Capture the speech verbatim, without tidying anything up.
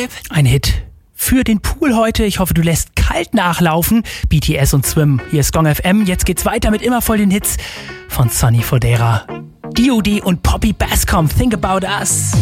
babe. Ein Hit für den Pool heute. Ich hoffe, du lässt kalt nachlaufen. B T S und Swim. Hier ist Gong F M. Jetzt geht's weiter mit immer voll den Hits von Sonny Fodera. D O D und Poppy Bascom. Think About Us.